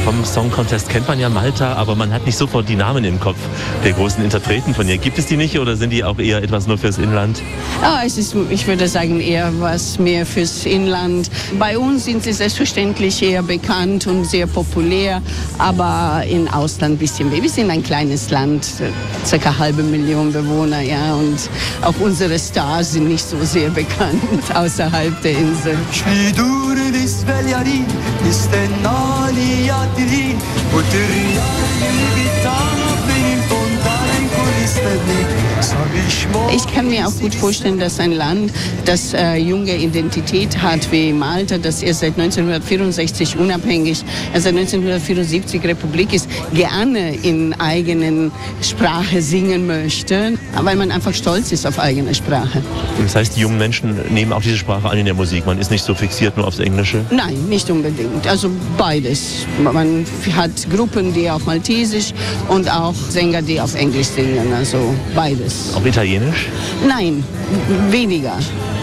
Vom Song Contest kennt man ja Malta, aber man hat nicht sofort die Namen im Kopf der großen Interpreten von ihr. Gibt es die nicht oder sind die auch eher etwas nur fürs Inland? Es ist, ich würde sagen, eher was mehr fürs Inland. Bei uns sind sie selbstverständlich eher bekannt und sehr populär, aber im Ausland ein bisschen mehr. Wir sind ein kleines Land, ca. 500.000 Bewohner, ja, und auch unsere Stars sind nicht so sehr bekannt außerhalb der Insel. Ich kann mir auch gut vorstellen, dass ein Land, das junge Identität hat wie Malta, das erst seit 1964 unabhängig, seit 1974 Republik ist, gerne in eigenen Sprache singen möchte, weil man einfach stolz ist auf eigene Sprache. Das heißt, die jungen Menschen nehmen auch diese Sprache an in der Musik. Man ist nicht so fixiert nur aufs Englische? Nein, nicht unbedingt. Also beides. Man hat Gruppen, die auf Maltesisch und auch Sänger, die auf Englisch singen. Also beides. Auch Italienisch? Nein, weniger.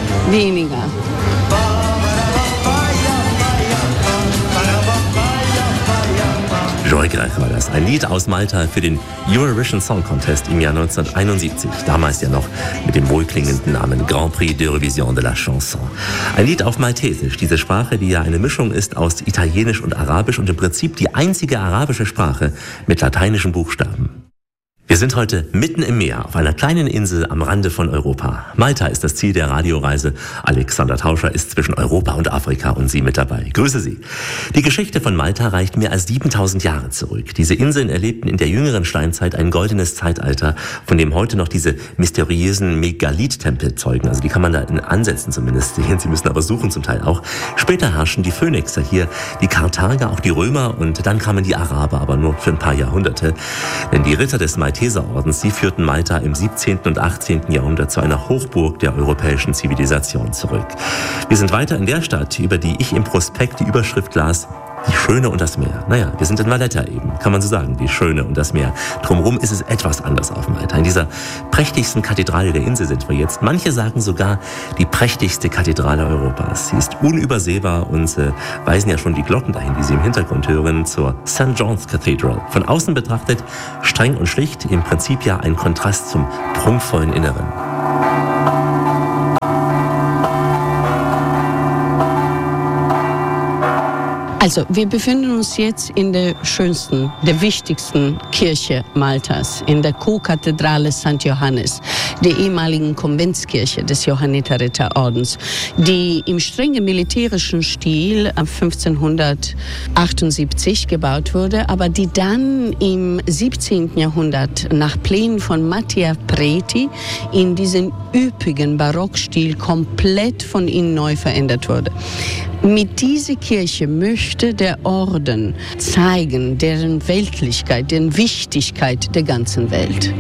Joy Grech war das. Ein Lied aus Malta für den Eurovision Song Contest im Jahr 1971. Damals ja noch mit dem wohlklingenden Namen Grand Prix d'Eurovision de la Chanson. Ein Lied auf Maltesisch. Diese Sprache, die ja eine Mischung ist aus Italienisch und Arabisch und im Prinzip die einzige arabische Sprache mit lateinischen Buchstaben. Wir sind heute mitten im Meer, auf einer kleinen Insel am Rande von Europa. Malta ist das Ziel der Radioreise. Alexander Tauscher ist zwischen Europa und Afrika und Sie mit dabei. Grüße Sie. Die Geschichte von Malta reicht mehr als 7000 Jahre zurück. Diese Inseln erlebten in der jüngeren Steinzeit ein goldenes Zeitalter, von dem heute noch diese mysteriösen Megalith-Tempel zeugen. Also die kann man da in Ansätzen zumindest sehen. Sie müssen aber suchen zum Teil auch. Später herrschten die Phönixer hier, die Karthager, auch die Römer und dann kamen die Araber, aber nur für ein paar Jahrhunderte. Denn die Ritter des Malteserordens, sie führten Malta im 17. und 18. Jahrhundert zu einer Hochburg der europäischen Zivilisation zurück. Wir sind weiter in der Stadt, über die ich im Prospekt die Überschrift las: Die Schöne und das Meer. Naja, wir sind in Valletta eben, kann man so sagen, die Schöne und das Meer. Drumherum ist es etwas anders auf Malta. In dieser prächtigsten Kathedrale der Insel sind wir jetzt. Manche sagen sogar die prächtigste Kathedrale Europas. Sie ist unübersehbar und weisen ja schon die Glocken dahin, die Sie im Hintergrund hören, zur St. John's Cathedral. Von außen betrachtet streng und schlicht, im Prinzip ja ein Kontrast zum prunkvollen Inneren. Also, wir befinden uns jetzt in der schönsten, der wichtigsten Kirche Maltas, in der Co-Kathedrale St. Johannes, der ehemaligen Konventskirche des Johanniterritterordens, die im strengen militärischen Stil 1578 gebaut wurde, aber die dann im 17. Jahrhundert nach Plänen von Mattia Preti in diesen üppigen Barockstil komplett von innen neu verändert wurde. Mit dieser Kirche möchte der Orden zeigen, deren Weltlichkeit, deren Wichtigkeit der ganzen Welt.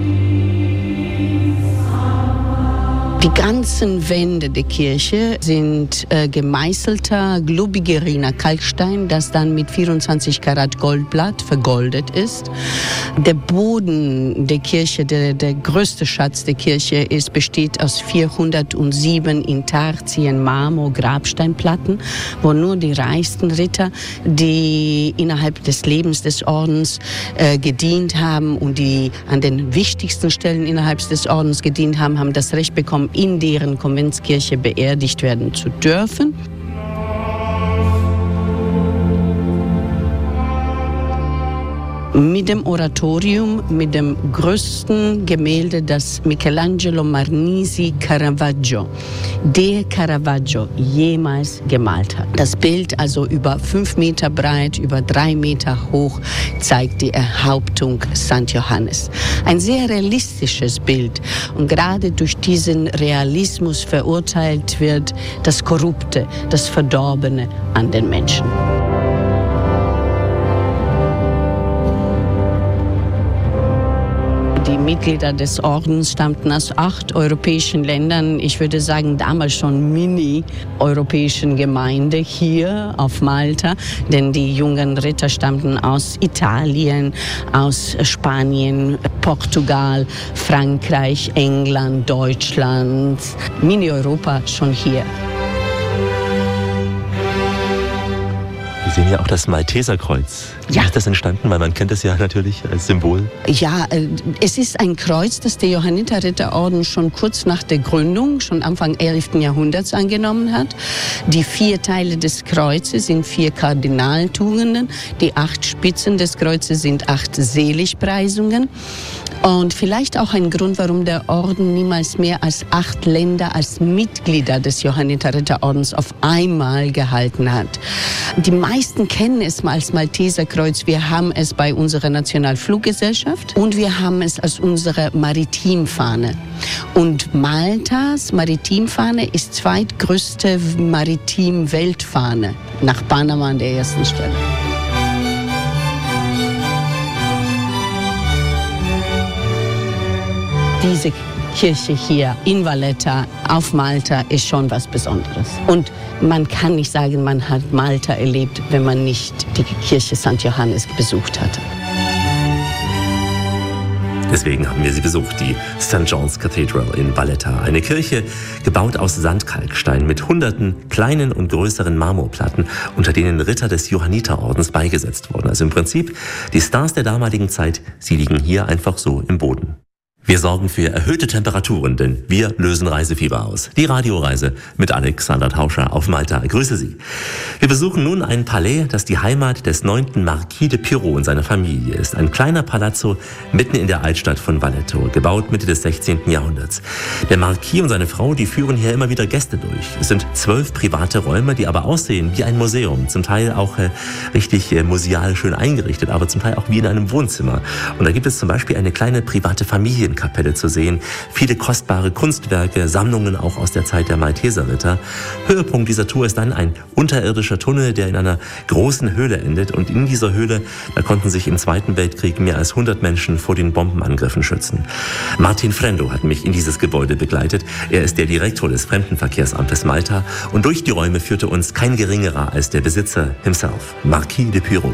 Die ganzen Wände der Kirche sind gemeißelter, globigeriner Kalkstein, das dann mit 24 Karat Goldblatt vergoldet ist. Der Boden der Kirche, der größte Schatz der Kirche besteht aus 407 Intarsien Marmor-Grabsteinplatten, wo nur die reichsten Ritter, die innerhalb des Lebens des Ordens gedient haben und die an den wichtigsten Stellen innerhalb des Ordens gedient haben, haben das Recht bekommen, in deren Konventskirche beerdigt werden zu dürfen. Mit dem Oratorium, mit dem größten Gemälde, das Michelangelo Marnisi Caravaggio, der Caravaggio jemals gemalt hat. Das Bild, also über 5 Meter breit, über 3 Meter hoch, zeigt die Enthauptung St. Johannes. Ein sehr realistisches Bild und gerade durch diesen Realismus verurteilt wird das Korrupte, das Verdorbene an den Menschen. Die Mitglieder des Ordens stammten aus 8 europäischen Ländern, ich würde sagen damals schon mini-europäischen Gemeinde hier auf Malta, denn die jungen Ritter stammten aus Italien, aus Spanien, Portugal, Frankreich, England, Deutschland, Mini-Europa schon hier. Wir sehen ja auch das Malteserkreuz. Wie ist das entstanden? Weil man kennt es ja natürlich als Symbol. Ja, es ist ein Kreuz, das der Johanniterritterorden schon kurz nach der Gründung, schon Anfang 11. Jahrhunderts angenommen hat. Die 4 Teile des Kreuzes sind 4 Kardinaltugenden. Die 8 Spitzen des Kreuzes sind 8 Seligpreisungen. Und vielleicht auch ein Grund, warum der Orden niemals mehr als 8 Länder als Mitglieder des Johanniterritterordens auf einmal gehalten hat. Die meisten kennen es als Malteserkreuz. Wir haben es bei unserer Nationalfluggesellschaft und wir haben es als unsere Maritimfahne. Und Maltas Maritimfahne ist zweitgrößte Maritim-Weltfahne, nach Panama an der ersten Stelle. Diese Kirche hier in Valletta auf Malta ist schon was Besonderes. Und man kann nicht sagen, man hat Malta erlebt, wenn man nicht die Kirche St. Johannes besucht hatte. Deswegen haben wir sie besucht, die St. John's Cathedral in Valletta. Eine Kirche, gebaut aus Sandkalkstein mit hunderten kleinen und größeren Marmorplatten, unter denen Ritter des Johanniterordens beigesetzt wurden. Also im Prinzip die Stars der damaligen Zeit, sie liegen hier einfach so im Boden. Wir sorgen für erhöhte Temperaturen, denn wir lösen Reisefieber aus. Die Radioreise mit Alexander Tauscher auf Malta. Grüße Sie. Wir besuchen nun ein Palais, das die Heimat des 9. Marquis de Pirot und seiner Familie ist. Ein kleiner Palazzo mitten in der Altstadt von Valletta, gebaut Mitte des 16. Jahrhunderts. Der Marquis und seine Frau, die führen hier immer wieder Gäste durch. Es sind 12 private Räume, die aber aussehen wie ein Museum. Zum Teil auch richtig museal schön eingerichtet, aber zum Teil auch wie in einem Wohnzimmer. Und da gibt es zum Beispiel eine kleine private Familienkapelle zu sehen, viele kostbare Kunstwerke, Sammlungen auch aus der Zeit der Malteserritter. Höhepunkt dieser Tour ist dann ein unterirdischer Tunnel, der in einer großen Höhle endet. Und in dieser Höhle, da konnten sich im Zweiten Weltkrieg mehr als 100 Menschen vor den Bombenangriffen schützen. Martin Frendo hat mich in dieses Gebäude begleitet. Er ist der Direktor des Fremdenverkehrsamtes Malta und durch die Räume führte uns kein geringerer als der Besitzer himself, Marquis de Pirot.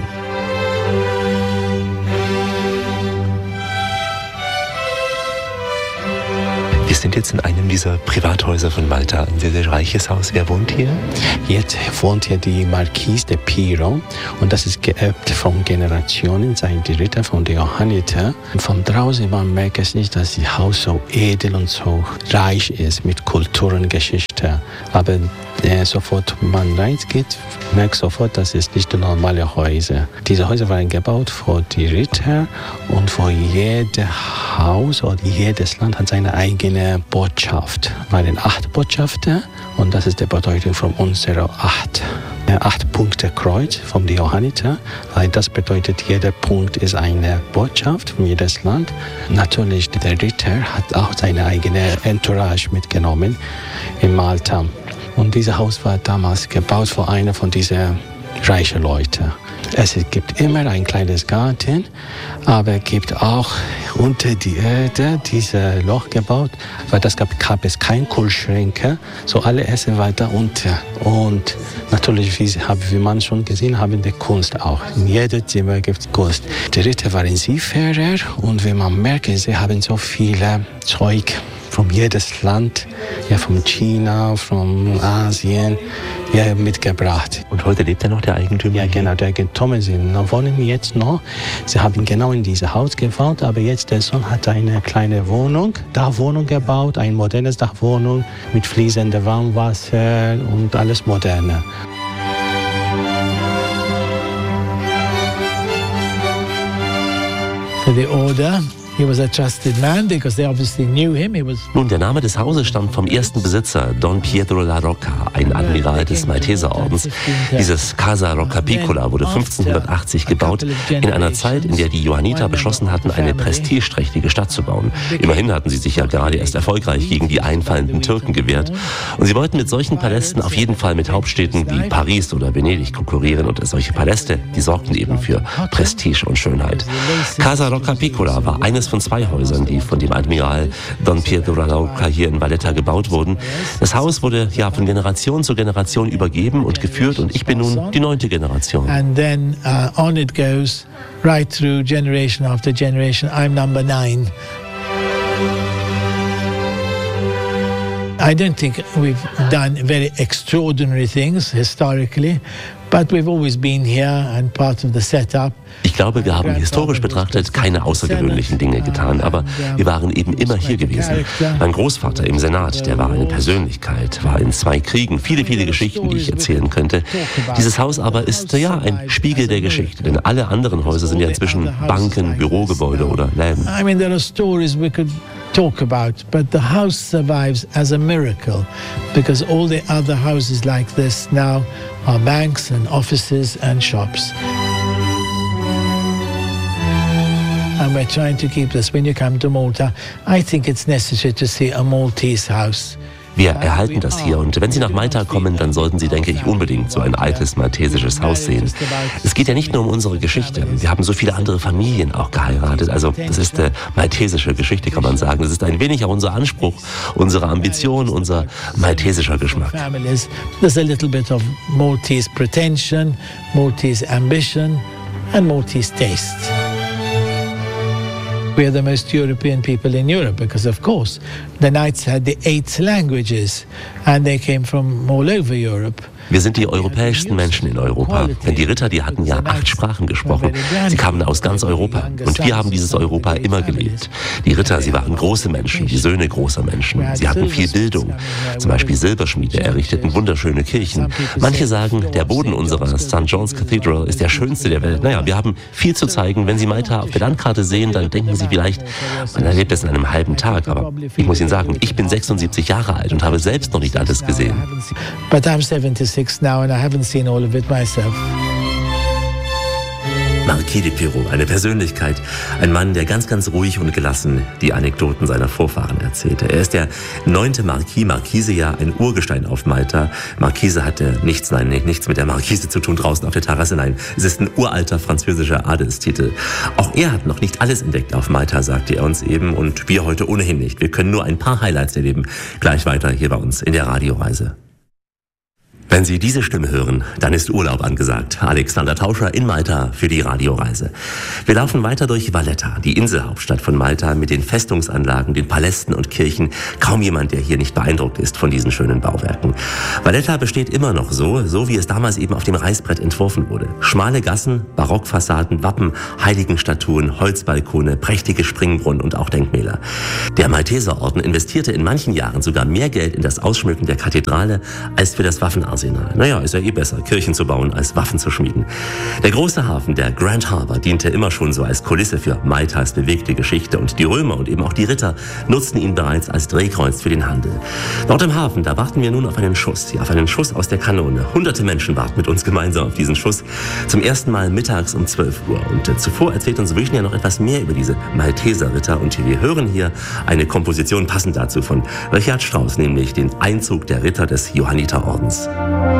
Wir sind jetzt in einem dieser Privathäuser von Malta, ein sehr, sehr reiches Haus. Wer wohnt hier? Jetzt wohnt hier die Marquis de Pirot und das ist geerbt von Generationen, seit die Ritter von der Johanniter. Von draußen man merkt es nicht, dass das Haus so edel und so reich ist mit Kultur und Geschichte. Aber sofort man reingeht, merkt sofort, dass es nicht normale Häuser. Diese Häuser waren gebaut für die Ritter und für jedes Haus oder jedes Land hat seine eigene Botschaft. Es waren 8 Botschafter und das ist die Bedeutung von unserer 8-Punkte-Kreuz von der Johanniter. Das bedeutet, jeder Punkt ist eine Botschaft von jedes Land. Natürlich, der Ritter hat auch seine eigene Entourage mitgenommen in Malta. Und dieses Haus war damals gebaut für einen von diesen reichen Leuten. Es gibt immer ein kleines Garten, aber es gibt auch unter die Erde dieses Loch gebaut, weil das gab es keine Kühlschränke, so alle Essen war da unten. Und natürlich, wie man schon gesehen haben, die Kunst auch. In jedem Zimmer gibt es Kunst. Die Ritter waren Seefahrer und wie man merkt, sie haben so viele Zeug von jedes Land, ja, von China, von Asien, ja, mitgebracht. Und heute lebt ja noch der Eigentümer? Ja, genau, der Eigentümer sind noch, wohnen jetzt noch. Sie haben genau in dieses Haus gebaut, aber jetzt der Sohn hat eine kleine Wohnung, Dachwohnung gebaut, ein modernes Dachwohnung mit fließendem Warmwasser und alles Moderne. For the order. He was a trusted man because they obviously knew him. Nun, der Name des Hauses stammt vom ersten Besitzer, Don Pietro La Rocca, ein Admiral des Malteserordens. Dieses Casa Rocca Piccola wurde 1580 gebaut, in einer Zeit, in der die Johanniter beschlossen hatten, eine prestigeträchtige Stadt zu bauen. Immerhin hatten sie sich ja gerade erst erfolgreich gegen die einfallenden Türken gewehrt. Und sie wollten mit solchen Palästen auf jeden Fall mit Hauptstädten wie Paris oder Venedig konkurrieren. Und solche Paläste, die sorgten eben für Prestige und Schönheit. Casa Rocca Piccola war eines von 2 Häusern, die von dem Admiral Don Pietro La Rocca hier in Valletta gebaut wurden. Das Haus wurde ja von Generation zu Generation übergeben und geführt und ich bin nun die 9. Generation. And then on it goes right through generation after generation. I'm number 9. I don't think we've done very extraordinary things historically, But we've always been here and part of the setup. Ich glaube, wir haben historisch betrachtet keine außergewöhnlichen Dinge getan, aber wir waren eben immer hier gewesen. Mein Großvater im Senat, der war eine Persönlichkeit, war in 2 Kriegen, viele Geschichten, die ich erzählen könnte. Dieses Haus aber ist ja ein Spiegel der Geschichte, denn alle anderen Häuser sind ja inzwischen Banken, Bürogebäude oder Läden. I mean, there are stories we could talk about, but the house survives as a miracle because all the other houses like this now are banks and offices and shops. And we're trying to keep this. When you come to Malta, I think it's necessary to see a Maltese house. Wir erhalten das hier und wenn Sie nach Malta kommen, dann sollten Sie, denke ich, unbedingt so ein altes maltesisches Haus sehen. Es geht ja nicht nur um unsere Geschichte. Wir haben so viele andere Familien auch geheiratet. Also das ist maltesische Geschichte, kann man sagen. Das ist ein wenig auch unser Anspruch, unsere Ambition, unser maltesischer Geschmack. There's a little bit of Maltese pretension, Maltese ambition and Maltese taste. We are the most European people in Europe because, of course, the Knights had the 8 languages and they came from all over Europe. Wir sind die europäischsten Menschen in Europa. Denn die Ritter, die hatten ja 8 Sprachen gesprochen. Sie kamen aus ganz Europa. Und wir haben dieses Europa immer gelebt. Die Ritter, sie waren große Menschen, die Söhne großer Menschen. Sie hatten viel Bildung. Zum Beispiel Silberschmiede errichteten wunderschöne Kirchen. Manche sagen, der Boden unserer St. John's Cathedral ist der schönste der Welt. Naja, wir haben viel zu zeigen. Wenn Sie Malta auf der Landkarte sehen, dann denken Sie vielleicht, man erlebt es in einem halben Tag. Aber ich muss Ihnen sagen, ich bin 76 Jahre alt und habe selbst noch nicht alles gesehen. But I'm 76 now and I haven't seen all of it myself. Marquis de Pirot, eine Persönlichkeit, ein Mann, der ganz ruhig und gelassen die Anekdoten seiner Vorfahren erzählte. Er ist der 9. Marquise, ja ein Urgestein auf Malta. Marquise hatte nichts mit der Marquise zu tun draußen auf der Terrasse, nein, es ist ein uralter französischer Adelstitel. Auch er hat noch nicht alles entdeckt auf Malta, sagte er uns eben, und wir heute ohnehin nicht. Wir können nur ein paar Highlights erleben. Gleich weiter hier bei uns in der Radioreise. Wenn Sie diese Stimme hören, dann ist Urlaub angesagt. Alexander Tauscher in Malta für die Radioreise. Wir laufen weiter durch Valletta, die Inselhauptstadt von Malta, mit den Festungsanlagen, den Palästen und Kirchen. Kaum jemand, der hier nicht beeindruckt ist von diesen schönen Bauwerken. Valletta besteht immer noch so wie es damals eben auf dem Reißbrett entworfen wurde. Schmale Gassen, Barockfassaden, Wappen, Heiligenstatuen, Holzbalkone, prächtige Springbrunnen und auch Denkmäler. Der Malteserorden investierte in manchen Jahren sogar mehr Geld in das Ausschmücken der Kathedrale als für das Waffenarsenal. Naja, ist ja eh besser, Kirchen zu bauen, als Waffen zu schmieden. Der große Hafen, der Grand Harbour, diente immer schon so als Kulisse für Maltas bewegte Geschichte und die Römer und eben auch die Ritter nutzten ihn bereits als Drehkreuz für den Handel. Dort im Hafen, da warten wir nun auf einen Schuss aus der Kanone. Hunderte Menschen warten mit uns gemeinsam auf diesen Schuss. Zum ersten Mal mittags um 12 Uhr. Und zuvor erzählt uns Virginia noch etwas mehr über diese Malteser Ritter und wir hören hier eine Komposition passend dazu von Richard Strauss, nämlich den Einzug der Ritter des Johanniterordens.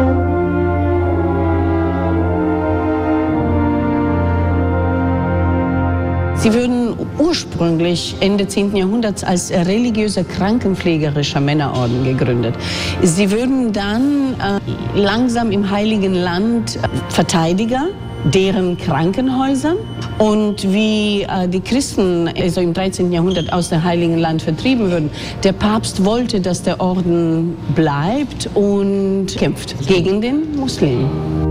Sie würden ursprünglich Ende 10. Jahrhunderts als religiöser krankenpflegerischer Männerorden gegründet. Sie würden dann langsam im Heiligen Land Verteidiger deren Krankenhäusern und wie die Christen also im 13. Jahrhundert aus dem Heiligen Land vertrieben würden. Der Papst wollte, dass der Orden bleibt und kämpft gegen den Muslim.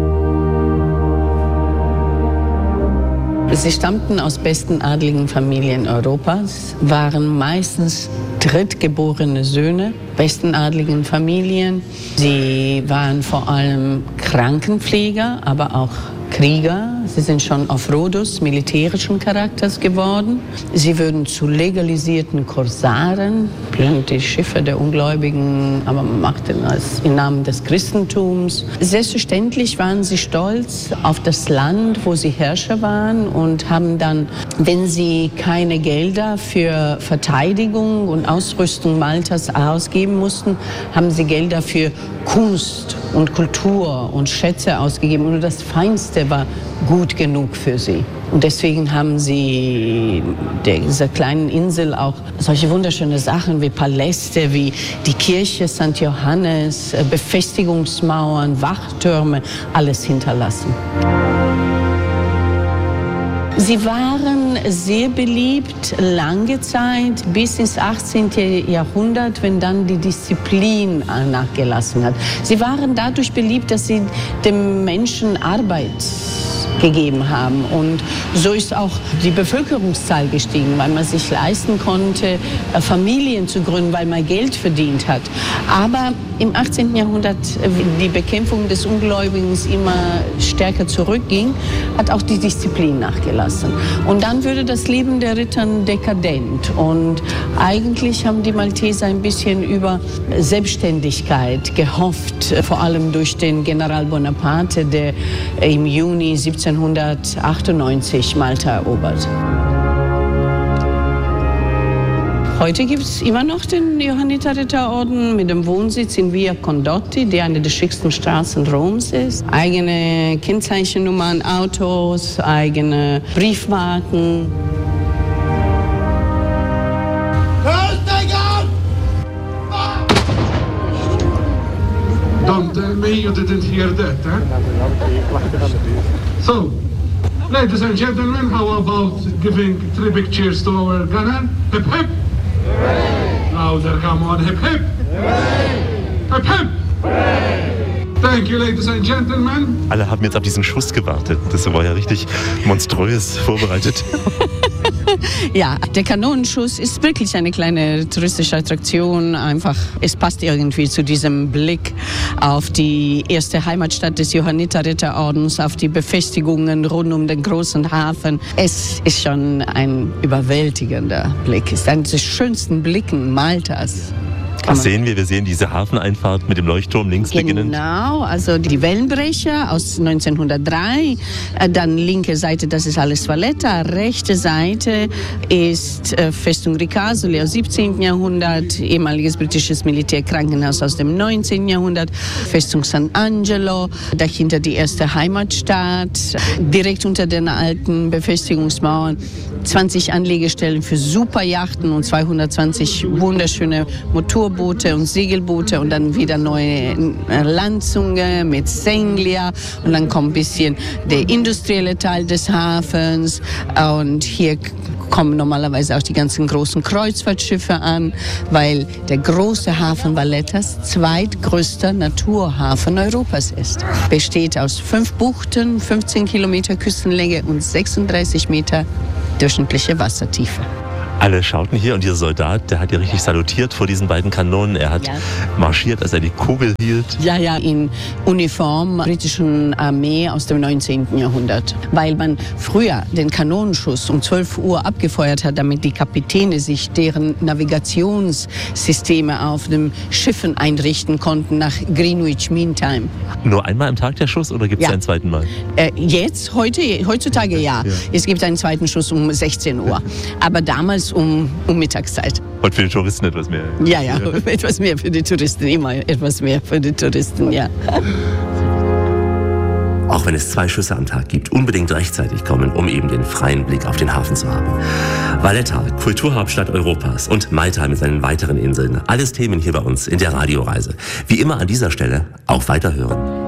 Sie stammten aus besten adligen Familien Europas, waren meistens drittgeborene Söhne besten adligen Familien. Sie waren vor allem Krankenpfleger, aber auch Krieger. Sie sind schon auf Rhodos militärischen Charakters geworden. Sie würden zu legalisierten Korsaren, die Schiffe der Ungläubigen, aber machten es im Namen des Christentums. Selbstverständlich waren sie stolz auf das Land, wo sie Herrscher waren und haben dann, wenn sie keine Gelder für Verteidigung und Ausrüstung Maltas ausgeben mussten, haben sie Gelder für Kunst und Kultur und Schätze ausgegeben. Und nur das Feinste war gut genug für sie. Und deswegen haben sie dieser kleinen Insel auch solche wunderschöne Sachen wie Paläste, wie die Kirche St. Johannes, Befestigungsmauern, Wachtürme, alles hinterlassen. Sie waren sehr beliebt, lange Zeit, bis ins 18. Jahrhundert, wenn dann die Disziplin nachgelassen hat. Sie waren dadurch beliebt, dass sie dem Menschen Arbeit gegeben haben. Und so ist auch die Bevölkerungszahl gestiegen, weil man sich leisten konnte, Familien zu gründen, weil man Geld verdient hat. Aber im 18. Jahrhundert, die Bekämpfung des Ungläubigen immer stärker zurückging, hat auch die Disziplin nachgelassen. Und dann wurde das Leben der Ritter dekadent. Und eigentlich haben die Malteser ein bisschen über Selbstständigkeit gehofft, vor allem durch den General Bonaparte, der im Juni 1798 Malta erobert. Heute gibt es immer noch den Johanniterritterorden mit dem Wohnsitz in Via Condotti, die eine der schicksten Straßen Roms ist. Eigene Kennzeichennummern, Autos, eigene Briefmarken. Don't tell me you didn't hear that, eh? So, ladies and gentlemen, how about giving 3 big cheers to our gunner? Hip hip! Louder, come on, hip hip! Hip hip! Thank you, ladies and gentlemen. Alle haben jetzt auf diesen Schuss gewartet. Das war ja richtig monströs vorbereitet. Ja, der Kanonenschuss ist wirklich eine kleine touristische Attraktion. Einfach, es passt irgendwie zu diesem Blick auf die erste Heimatstadt des Johanniterritterordens, auf die Befestigungen rund um den großen Hafen. Es ist schon ein überwältigender Blick. Es ist einer der schönsten Blicken Maltas. Was sehen wir? Wir sehen diese Hafeneinfahrt mit dem Leuchtturm links beginnend. Genau, also die Wellenbrecher aus 1903. Dann linke Seite, das ist alles Valletta. Rechte Seite ist Festung Ricasoli aus 17. Jahrhundert. Ehemaliges britisches Militärkrankenhaus aus dem 19. Jahrhundert. Festung San Angelo. Dahinter die erste Heimatstadt. Direkt unter den alten Befestigungsmauern 20 Anlegestellen für Superjachten und 220 wunderschöne Motorboote und Segelboote und dann wieder neue Landzunge mit Senglia und dann kommt ein bisschen der industrielle Teil des Hafens und hier kommen normalerweise auch die ganzen großen Kreuzfahrtschiffe an, weil der große Hafen Vallettas zweitgrößter Naturhafen Europas ist. Besteht aus 5 Buchten, 15 Kilometer Küstenlänge und 36 Meter durchschnittliche Wassertiefe. Alle schauten hier und dieser Soldat, der hat ja richtig salutiert vor diesen beiden Kanonen. Er hat marschiert, als er die Kugel hielt. Ja, in Uniform britischen Armee aus dem 19. Jahrhundert. Weil man früher den Kanonenschuss um 12 Uhr abgefeuert hat, damit die Kapitäne sich deren Navigationssysteme auf den Schiffen einrichten konnten nach Greenwich Mean Time. Nur einmal am Tag der Schuss oder gibt es einen zweiten Mal? Heutzutage ja. Es gibt einen zweiten Schuss um 16 Uhr. Aber damals um Mittagszeit. Und für die Touristen etwas mehr? Ja, etwas mehr für die Touristen, immer etwas mehr für die Touristen, ja. Auch wenn es 2 Schüsse am Tag gibt, unbedingt rechtzeitig kommen, um eben den freien Blick auf den Hafen zu haben. Valletta, Kulturhauptstadt Europas und Malta mit seinen weiteren Inseln. Alles Themen hier bei uns in der Radioreise. Wie immer an dieser Stelle auch weiterhören.